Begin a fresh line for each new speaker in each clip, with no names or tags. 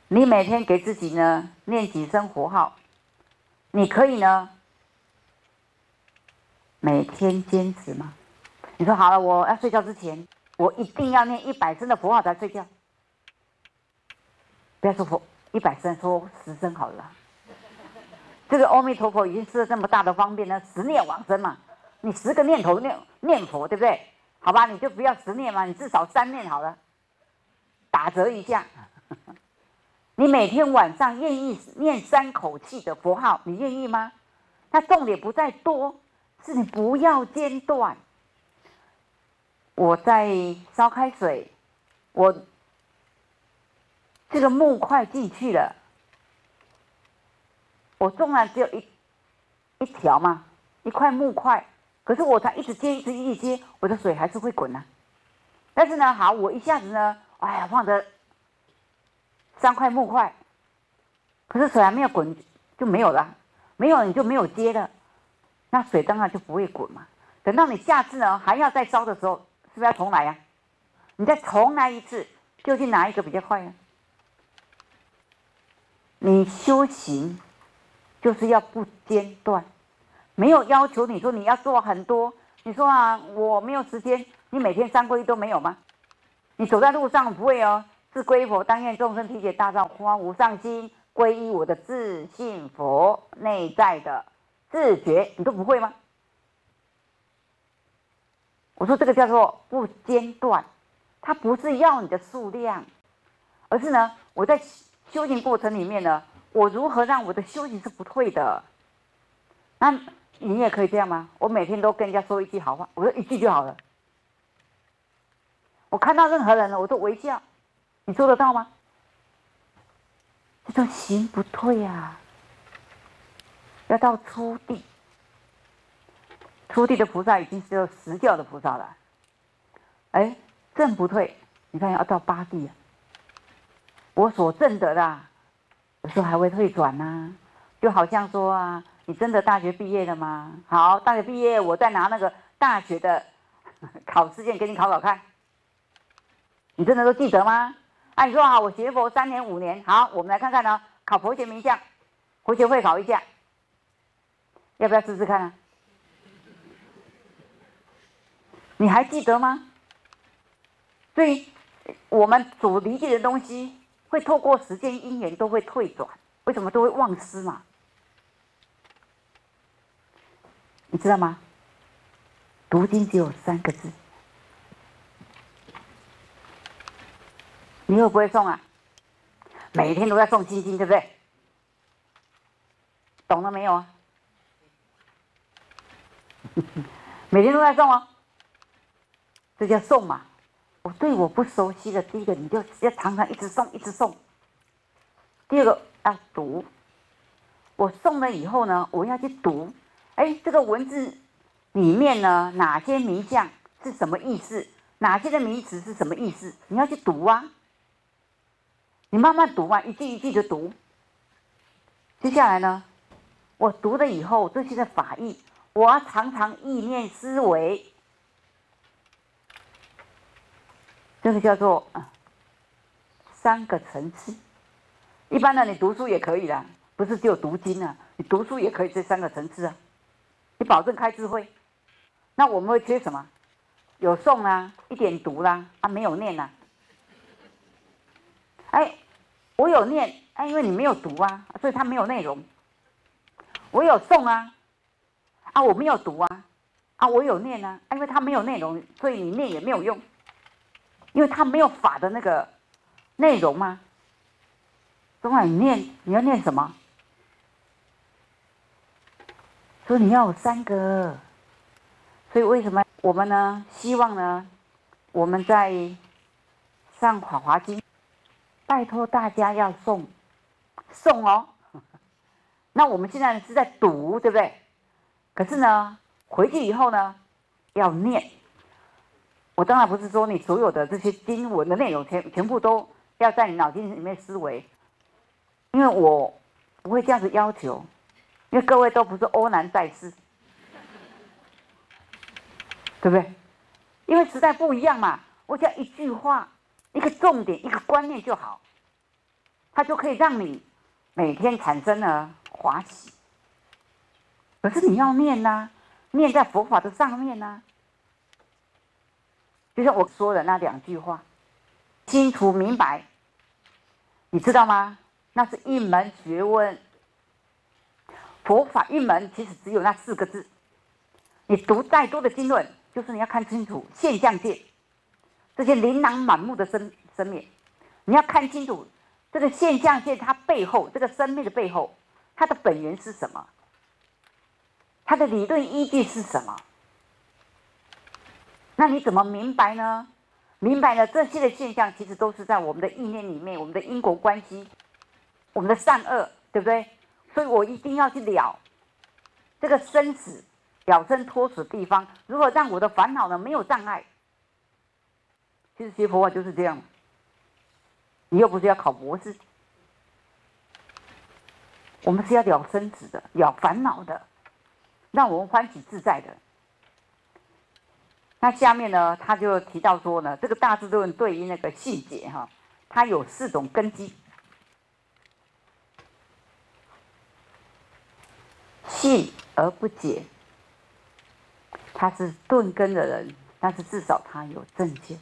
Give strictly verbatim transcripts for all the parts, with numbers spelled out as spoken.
你每天给自己呢念几声佛号，你可以呢每天坚持吗？你说好了，我要睡觉之前，我一定要念一百声的佛号才睡觉。不要说佛一百声，说十声好了。这个阿弥陀佛已经是这么大的方便了，十念往生嘛。你十个念头念念佛，对不对？好吧，你就不要十念嘛，你至少三念好了，打折一下。你每天晚上愿意念三口气的佛号，你愿意吗？它重点不在多，是你不要间断。我在烧开水，我这个木块进去了，我纵然只有一一条嘛，一块木块，可是我才一直接一直一直接，我的水还是会滚啊。但是呢，好，我一下子呢，哎呀，放着三块木块，可是水还没有滚就没有了，没有你就没有接了，那水当然就不会滚嘛。等到你下次呢还要再烧的时候，是不是要重来呀、啊？你再重来一次，究竟哪一个比较快呢？你修行就是要不间断，没有要求你说你要做很多。你说啊，我没有时间，你每天三皈依都没有吗？你走在路上不会哦，自归佛，当愿众生体解大道，发无上心，皈依我的自信佛内在的自觉，你都不会吗？我说这个叫做不间断，它不是要你的数量，而是呢，我在修行过程里面呢，我如何让我的修行是不退的？那你也可以这样吗？我每天都跟人家说一句好话，我说一句就好了。我看到任何人了，我都微笑，你做得到吗？这种行不退啊！要到初地，初地的菩萨已经是有实教的菩萨了。哎，证不退，你看要到八地啊。我所证得的、啊，有时候还会退转呐、啊。就好像说啊，你真的大学毕业了吗？好，大学毕业，我再拿那个大学的考试卷给你考考看，你真的都记得吗？啊，你说好，我学佛三年五年，好，我们来看看呢，考佛学名相，佛学会考一下，要不要试试看啊？你还记得吗？所以，我们所理解的东西，会透过时间因缘都会退转，为什么都会忘失嘛？你知道吗？读经只有三个字，你会不会诵啊？每天都在诵心经，对不对？懂了没有啊？每天都在诵哦，这叫诵嘛。我对我不熟悉的，第一个你就要常常一直诵，一直诵。第二个要读，我诵了以后呢，我要去读。哎，这个文字里面呢，哪些名相是什么意思？哪些的名词是什么意思？你要去读啊。你慢慢读啊，一句一句的读。接下来呢，我读了以后，这些的法义，我要常常意念思维。这个叫做啊三个层次。一般的你读书也可以啦，不是只有读经啊，你读书也可以这三个层次啊。你保证开智慧。那我们会缺什么？有诵啦，一点读啦，啊没有念啦。哎，我有念，哎，因为你没有读啊，所以它没有内容。我有诵啊，啊我没有读啊，啊我有念啊，啊因为它没有内容，所以你念也没有用，因为它没有法的那个内容嘛。中晚你念，你要念什么？所以你要有三个。所以为什么我们呢？希望呢，我们在上《法华经》，拜托大家要诵，诵哦。那我们现在是在读，对不对？可是呢，回去以后呢，要念。我当然不是说你所有的这些经文的内容全全部都要在你脑筋里面思维，因为我不会这样子要求，因为各位都不是欧南在世，对不对？因为时代不一样嘛，我只要一句话、一个重点、一个观念就好。 它就可以让你每天产生了欢喜。可是你要念呐、啊，念在佛法的上面呐、啊。就像我说的那两句话，清楚明白，你知道吗？那是一门学问。佛法一门其实只有那四个字，你读再多的经论，就是你要看清楚现象界这些琳琅满目的生生命，你要看清楚这个现象界它背后这个生命的背后，它的本源是什么，它的理论依据是什么？那你怎么明白呢？明白了这些的现象，其实都是在我们的意念里面，我们的因果关系，我们的善恶，对不对？所以我一定要去了这个生死、了生脱死的地方，如何让我的烦恼呢没有障碍？其实学佛法就是这样。你又不是要考博士，我们是要了生死的，了烦恼的，让我们欢喜自在的。那下面呢，他就提到说呢，这个大智论对于那个信解哈，它有四种根基。信而不解，他是钝根的人，但是至少他有正见。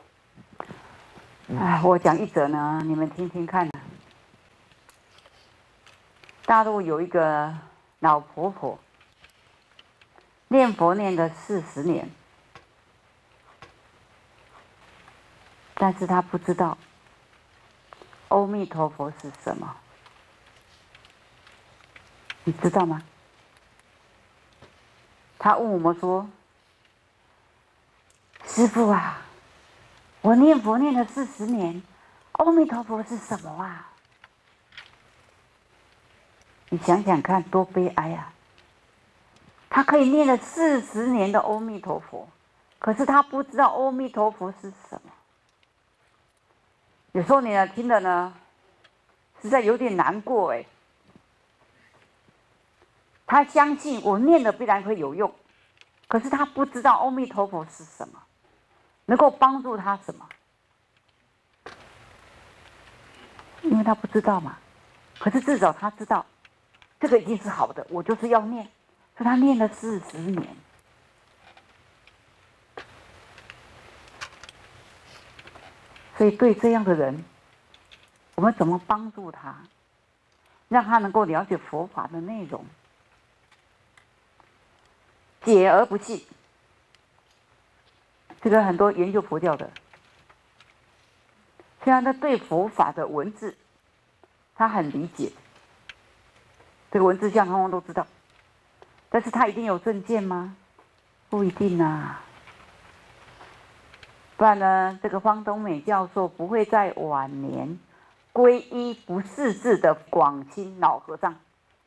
哎，我讲一则呢，你们听听看。大陆有一个老婆婆，念佛念了四十年，但是她不知道阿弥陀佛是什么，你知道吗？她问我们说：“师父啊，我念佛念了四十年，阿弥陀佛是什么啊？”你想想看，多悲哀啊！他可以念了四十年的阿弥陀佛，可是他不知道阿弥陀佛是什么。有时候你呢听了呢，实在有点难过哎。他相信我念了必然会有用，可是他不知道阿弥陀佛是什么，能够帮助他什么？因为他不知道嘛。可是至少他知道。这个已经是好的，我就是要念，所以他念了四十年。所以对这样的人，我们怎么帮助他，让他能够了解佛法的内容？解而不信，这个很多研究佛教的，虽然他对佛法的文字，他很理解。这个文字像通通都知道，但是他一定有正见吗？不一定啊。不然呢，这个方东美教授不会在晚年皈依不识字的广清老和尚。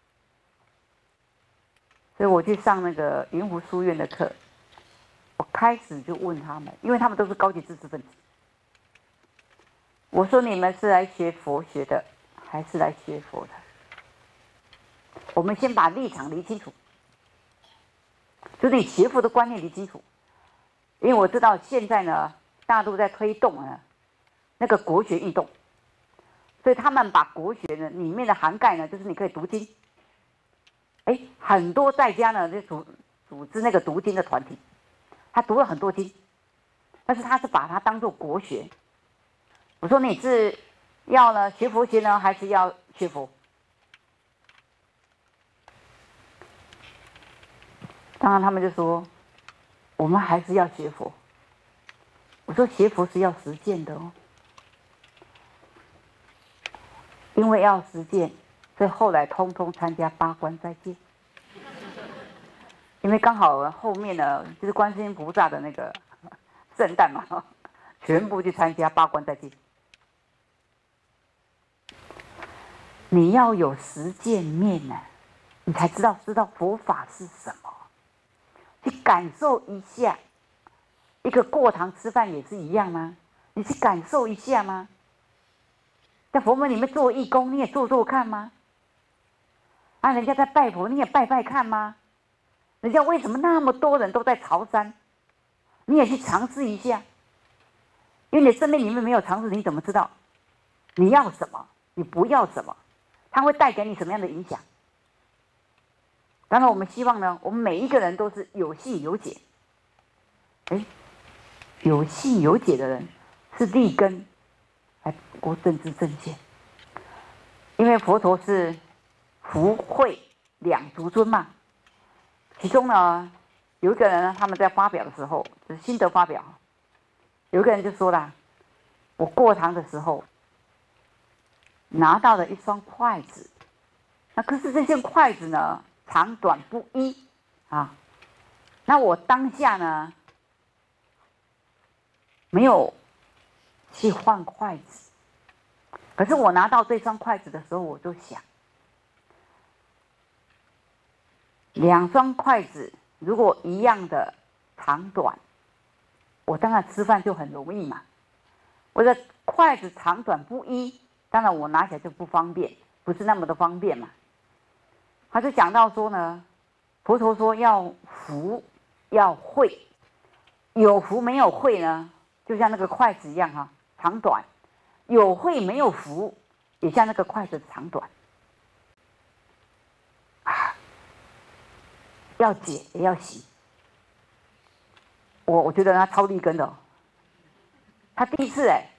所以我去上那个云湖书院的课，我开始就问他们，因为他们都是高级知识分子。我说：“你们是来学佛学的，还是来学佛的？”我们先把立场理清楚，就是你学佛的观念理清楚。因为我知道现在呢，大陆在推动呢那个国学运动，所以他们把国学呢里面的涵盖呢，就是你可以读经。哎，很多在家呢就组组织那个读经的团体，他读了很多经，但是他是把它当做国学。我说你是要呢学佛学呢，还是要学佛？当然他们就说，我们还是要学佛。我说学佛是要实践的哦，因为要实践，所以后来通通参加八关斋戒。因为刚好后面呢，就是观世音菩萨的那个圣诞嘛，全部去参加八关斋戒。你要有实践面呢，你才知道知道佛法是什么。去感受一下，一个过堂吃饭也是一样吗？你去感受一下吗？在佛门里面做义工，你也做做看吗？啊，人家在拜佛，你也拜拜看吗？人家为什么那么多人都在朝山？你也去尝试一下，因为你生命里面没有尝试，你怎么知道你要什么？ 你不要什么，它会带给你什么样的影响？当然，我们希望呢，我们每一个人都是有信有解。哎，有信有解的人是立根，还不过政治正见。因为佛陀是福慧两足尊嘛，其中呢，有一个人呢，他们在发表的时候，就是心得发表，有一个人就说啦：“我过堂的时候拿到了一双筷子，那可是这些筷子呢，长短不一啊。那我当下呢，没有去换筷子，可是我拿到这双筷子的时候，我就想，两双筷子如果一样的长短，我当然吃饭就很容易嘛。我的筷子长短不一，当然我拿起来就不方便，不是那么的方便嘛。他就讲到说呢，佛陀说要福要慧，有福没有慧呢，就像那个筷子一样哈，长短；有慧没有福，也像那个筷子长短。啊，要解也要行。我我觉得他超立根的、哦，他第一次哎，